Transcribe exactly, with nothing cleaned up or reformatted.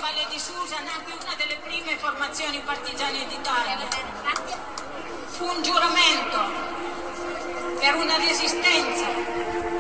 Valle di Susa nacque una delle prime formazioni partigiane d'Italia. Fu un giuramento per una resistenza